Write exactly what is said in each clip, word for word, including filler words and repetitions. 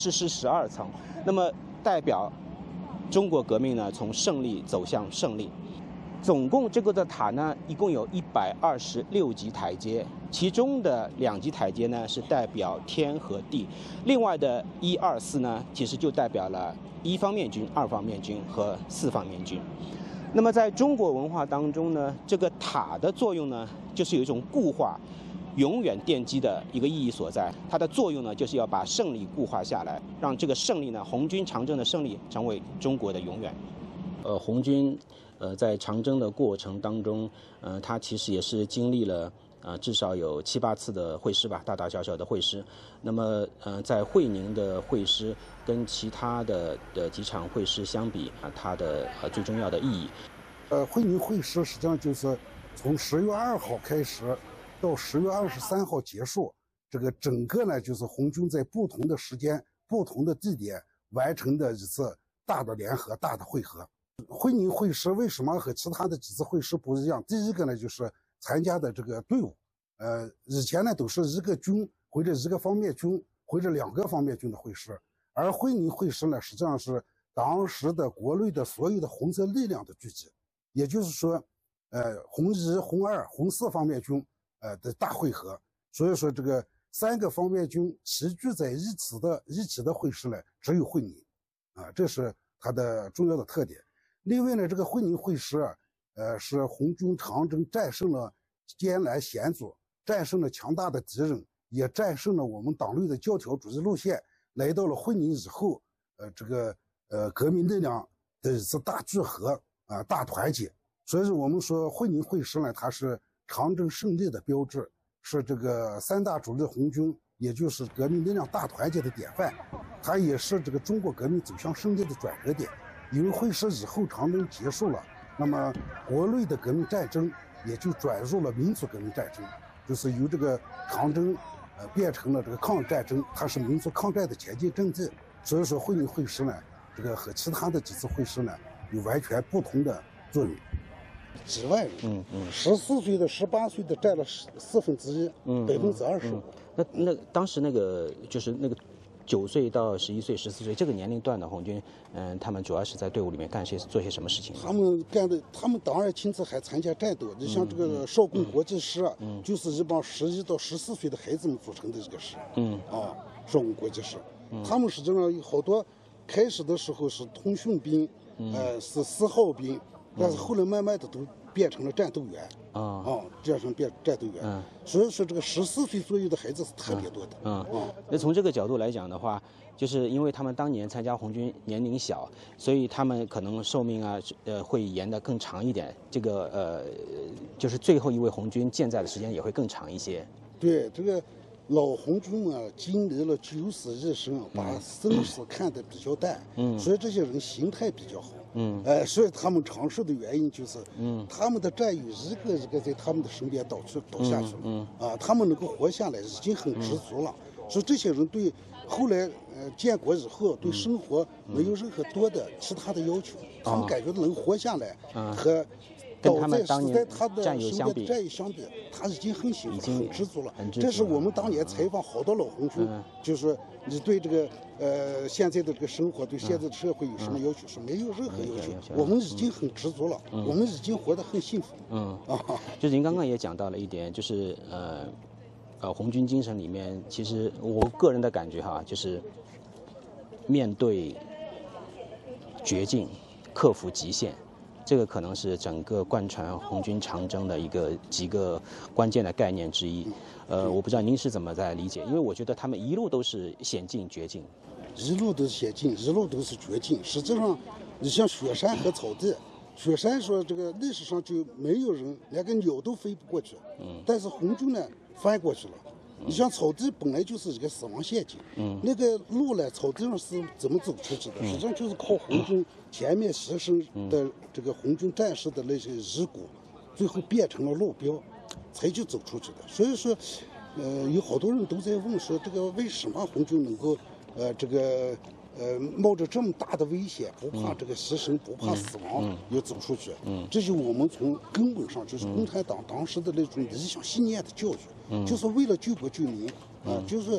是是十二层，那么代表中国革命呢从胜利走向胜利。总共这个的塔呢，一共有一百二十六级台阶，其中的两级台阶呢是代表天和地，另外的一二四呢，其实就代表了一方面军、二方面军和四方面军。那么在中国文化当中呢，这个塔的作用呢，就是有一种固化、永远奠基的一个意义所在。它的作用呢，就是要把胜利固化下来，让这个胜利呢，红军长征的胜利成为中国的永远。呃，红军呃在长征的过程当中，呃，它其实也是经历了呃至少有七八次的会师吧，大大小小的会师。那么呃，在会宁的会师跟其他的的几场会师相比啊，它的呃最重要的意义。 呃，会宁会师实际上就是从十月二号开始到十月二十三号结束，这个整个呢就是红军在不同的时间、不同的地点完成的一次大的联合、大的会合。会宁会师为什么和其他的几次会师不一样？第一个呢，就是参加的这个队伍，呃，以前呢都是一个军或者一个方面军或者两个方面军的会师，而会宁会师呢，实际上是当时的国内的所有的红色力量的聚集，也就是说，呃，红一、红二、红四方面军呃的大会合。所以说，这个三个方面军齐聚在一起的一起的会师呢，只有会宁，啊，这是它的重要的特点。另外呢，这个会宁会师啊，呃，是红军长征战胜了艰难险阻，战胜了强大的敌人，也战胜了我们党内的教条主义路线，来到了会宁以后，呃，这个呃革命力量的一次大聚合啊、呃，大团结。所以我们说会宁会师呢，它是长征胜利的标志，是这个三大主力红军，也就是革命力量大团结的典范，它也是这个中国革命走向胜利的转折点。因为会师以后，长征结束了，那么国内的革命战争也就转入了民族革命战争，就是由这个长征呃变成了这个抗日战争，它是民族抗战的前进阵地。所以说会宁会师呢，这个和其他的几次会师呢有完全不同的作用。几万人，嗯嗯，十四岁的、十八岁的占了四四分之一，嗯，百分之二十。 那那当时那个就是那个。九岁到十一岁、十四岁这个年龄段的红军，嗯，他们主要是在队伍里面干些做些什么事情？ 他们干的，他们当然亲自还参加战斗。你像这个少共国际师啊，嗯，就是一帮十一到十四岁的孩子们组成的一个师，嗯，啊，少共国际师，嗯，他们实际上有好多，开始的时候是通讯兵，嗯、呃，是四号兵，但是后来慢慢的都变成了战斗员。啊啊，变成变战斗员，嗯，所以说这个十四岁左右的孩子是特别多的， 嗯嗯。那从这个角度来讲的话，就是因为他们当年参加红军年龄小，所以他们可能寿命啊，呃，会延得更长一点。这个呃，就是最后一位红军健在的时间也会更长一些。 对，这个老红军啊，经历了九死一生，把生死看得比较淡，嗯，所以这些人心态比较好。嗯，哎，所以他们长寿的原因就是，嗯，他们的战友一个一个在他们的身边倒去倒下去了，嗯，嗯啊，他们能够活下来已经很知足了。嗯、所以这些人对后来呃建国以后对生活没有任何多的其他的要求，嗯、他们感觉能活下来，嗯、和跟他们当年他的战友相比， 战友相比，他已经很幸福、很知足了。 足这是我们当年采访好多老红军，嗯、就是你对这个呃现在的这个生活、对现在的社会有什么要求？是没有任何要求，嗯、我们已经很知足了，嗯、我们已经活得很幸福。 嗯啊，就是您刚刚也讲到了一点，就是呃呃红军精神里面，其实我个人的感觉哈，就是面对绝境，克服极限。这个可能是整个贯穿红军长征的一个几个关键的概念之一。呃，我不知道您是怎么在理解，因为我觉得他们一路都是险境绝境， 一路都是险境，一路都是绝境。实际上，你像雪山和草地，雪山说这个历史上就没有人连个鸟都飞不过去，嗯，但是红军呢翻过去了。你像草地本来就是一个死亡陷阱，嗯，那个路呢，草地上是怎么走出去的？实际上就是靠红军前面牺牲的这个红军战士的那些遗骨，最后变成了路标，才去走出去的。所以说，呃，有好多人都在问说，这个为什么红军能够，呃，这个。呃，冒着这么大的危险，不怕这个牺牲，不怕死亡，要走出去。嗯，这就我们从根本上就是共产党当时的那种理想信念的教育，就是为了救国救民啊，就是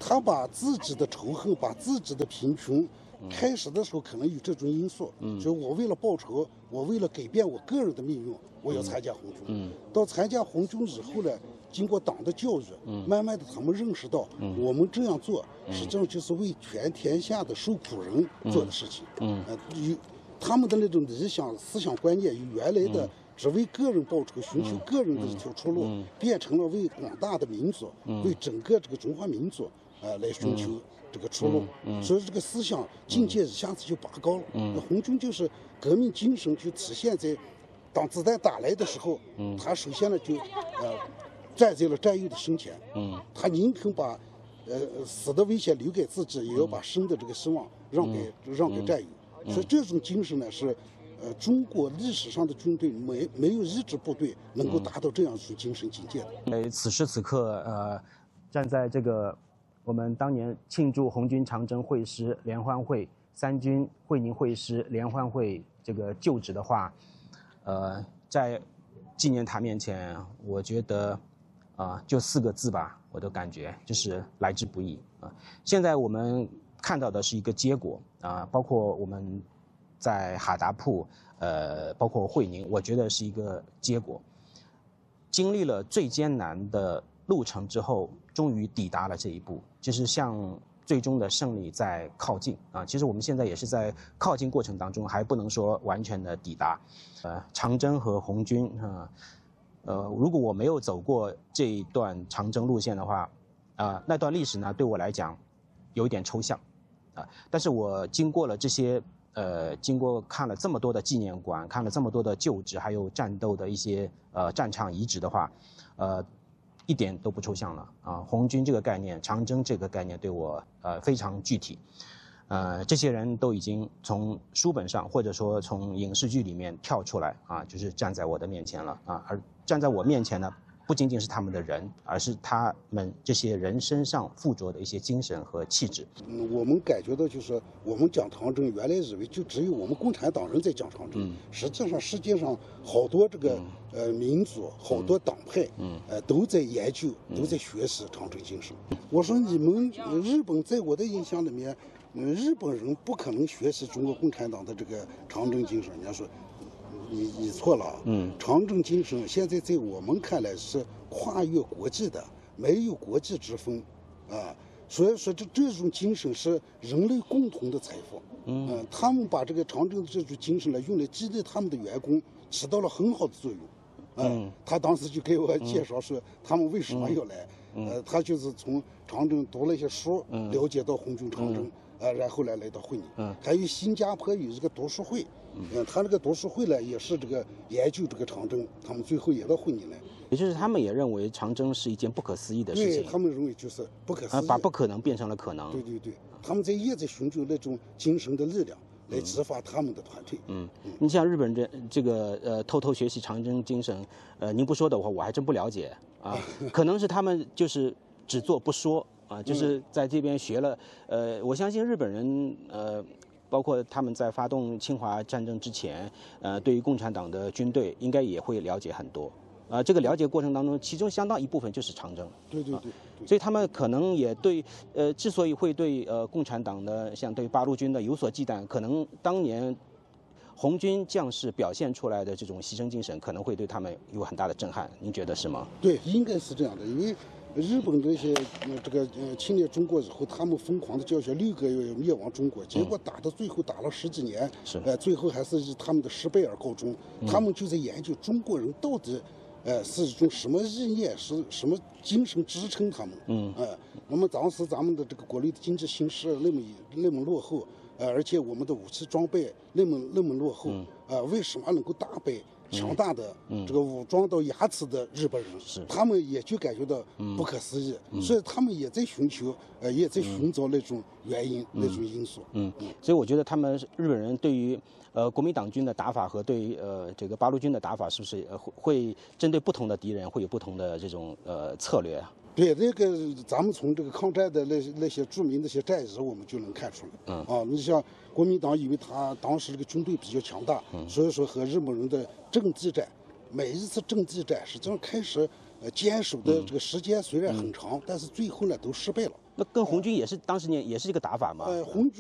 他把自己的仇恨，把自己的贫穷。开始的时候可能有这种因素，嗯，就我为了报仇，我为了改变我个人的命运，我要参加红军。嗯，到参加红军以后呢，经过党的教育，嗯，慢慢的他们认识到，嗯，我们这样做实际上就是为全天下的受苦人做的事情。嗯，呃，有他们的那种理想思想观念，与原来的只为个人报仇、寻求个人的一条出路，嗯、变成了为广大的民族、嗯、为整个这个中华民族，呃，来寻求。这个出路，嗯嗯、所以这个思想境界一下子就拔高了。嗯、那红军就是革命精神就体现在，当子弹打来的时候，嗯、他首先呢就，呃，站在了战友的身前。嗯、他宁肯把，呃，死的危险留给自己，也要把生的这个希望让给、嗯、让给战友。嗯、所以这种精神呢是，呃，中国历史上的军队没没有一支部队能够达到这样一种精神境界的。 呃，此时此刻，呃，站在这个。我们当年庆祝红军长征会师联欢会、三军会宁会师联欢会这个就职的话，呃，在纪念塔面前，我觉得啊、呃，就四个字吧，我的感觉就是来之不易啊、呃。现在我们看到的是一个结果啊、呃，包括我们在哈达铺，呃，包括会宁，我觉得是一个结果。经历了最艰难的路程之后，终于抵达了这一步，就是向最终的胜利在靠近啊！其实我们现在也是在靠近过程当中，还不能说完全的抵达。呃，长征和红军啊，呃，如果我没有走过这一段长征路线的话，啊、呃，那段历史呢，对我来讲有一点抽象啊。但是我经过了这些，呃，经过看了这么多的纪念馆，看了这么多的旧址，还有战斗的一些呃战场遗址的话，呃。一点都不抽象了啊！红军这个概念，长征这个概念对我呃非常具体，呃，这些人都已经从书本上或者说从影视剧里面跳出来啊，就是站在我的面前了啊！而站在我面前呢，不仅仅是他们的人，而是他们这些人身上附着的一些精神和气质。 嗯，我们感觉到就是我们讲长征，原来以为就只有我们共产党人在讲长征，嗯、实际上世界上好多这个、嗯、呃民族、好多党派，嗯，呃都在研究，都在学习长征精神。嗯、我说你们日本在我的印象里面，嗯，日本人不可能学习中国共产党的这个长征精神。人家说。你你错了，嗯，长征精神现在在我们看来是跨越国际的，没有国际之分，啊，所以说这这种精神是人类共同的财富，嗯、呃，他们把这个长征的这种精神呢用来激励他们的员工，起到了很好的作用，呃、嗯，他当时就给我介绍说他们为什么要来，嗯、呃，他就是从长征读了一些书，嗯、了解到红军长征。嗯呃，然后来来到会宁，嗯，还有新加坡有这个读书会，嗯，他这个读书会呢也是这个研究这个长征，他们最后也到会宁来， 也就是他们也认为长征是一件不可思议的事情， 对他们认为就是不可思议， 啊，把不可能变成了可能， 对对对，他们在也在寻求那种精神的力量来激发他们的团队， 嗯，嗯你像日本这这个呃偷偷学习长征精神，呃，您不说的话我还真不了解啊，可能是他们就是只做不说。啊，就是在这边学了，呃，我相信日本人，呃，包括他们在发动侵华战争之前，呃，对于共产党的军队应该也会了解很多，啊、呃，这个了解过程当中，其中相当一部分就是长征， 对对对， 啊、所以他们可能也对，呃，之所以会对呃共产党的像对八路军的有所忌惮，可能当年红军将士表现出来的这种牺牲精神，可能会对他们有很大的震撼，您觉得是吗？ 对，应该是这样的，因为。日本这些呃这个呃侵略中国以后，他们疯狂的叫嚣六个月灭亡中国，结果打到最后打了十几年， 是呃最后还是以他们的失败而告终。嗯、他们就在研究中国人到底，呃是一种什么意念，是什么精神支撑他们。嗯，呃，那么当时咱们的这个国内的经济形势那么那么落后，呃而且我们的武器装备那么那么落后，嗯、呃为什么能够打败？强大的这个武装到牙齿的日本人， 是他们也就感觉到不可思议，嗯、所以他们也在寻求，呃，也在寻找那种原因、嗯、那种因素。 嗯，嗯所以我觉得他们日本人对于呃国民党军的打法和对于呃这个八路军的打法，是不是呃会针对不同的敌人会有不同的这种呃策略啊？ 对，这个咱们从这个抗战的那那些著名的些战役，我们就能看出来。嗯啊，你像国民党，因为他当时这个军队比较强大，嗯、所以说和日本人的阵地战，每一次阵地战实际上开始呃坚守的这个时间虽然很长，嗯、但是最后呢都失败了。 那跟红军也是当时年也是这个打法吗？ 呃，红军。